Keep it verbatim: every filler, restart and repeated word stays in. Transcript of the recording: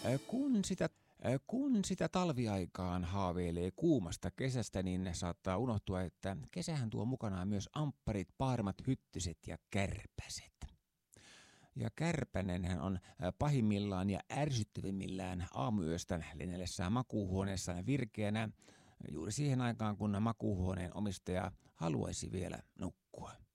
Kun sitä, kun sitä talviaikaan haaveilee kuumasta kesästä, niin saattaa unohtua, että kesähän tuo mukanaan myös ampparit, paarmat, hyttyset ja kärpäset. Ja kärpänenhän on pahimmillaan ja ärsyttävimmillään aamuyöstä lennellessään makuuhuoneessaan virkeänä juuri siihen aikaan, kun makuuhuoneen omistaja haluaisi vielä nukkua.